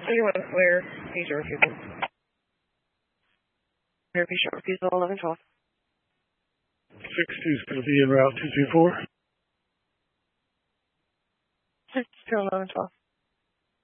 31 clear, patient refusal. Clear patient refusal, 1112. 6-2 is going to be en route 224. 6 to 1112.